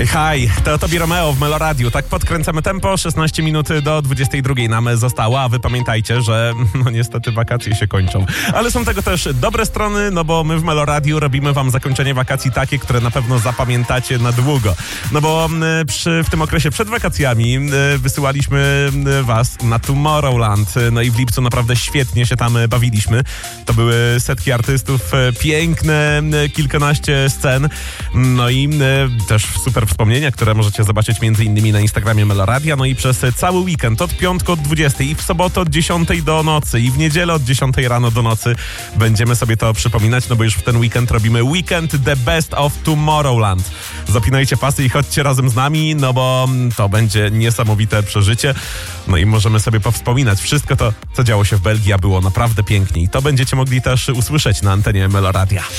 Haj, to Tobi Romeo w Meloradiu. Tak podkręcamy tempo, 16 minut do 22 nam zostało, a wy pamiętajcie, że niestety wakacje się kończą. Ale są tego też dobre strony, no bo my w Meloradiu robimy wam zakończenie wakacji takie, które na pewno zapamiętacie na długo. No bo w tym okresie przed wakacjami wysyłaliśmy was na Tomorrowland. No i w lipcu naprawdę świetnie się tam bawiliśmy. To były setki artystów, piękne kilkanaście scen. No i też super wspomnienia, które możecie zobaczyć m.in. na Instagramie Meloradia. No i przez cały weekend od piątku od 20 i w sobotę od 10 do nocy i w niedzielę od 10 rano do nocy będziemy sobie to przypominać, no bo już w ten weekend robimy Weekend The Best of Tomorrowland. Zapinajcie pasy i chodźcie razem z nami, no bo to będzie niesamowite przeżycie. No i możemy sobie powspominać wszystko to, co działo się w Belgii, a było naprawdę pięknie. I to będziecie mogli też usłyszeć na antenie Meloradia.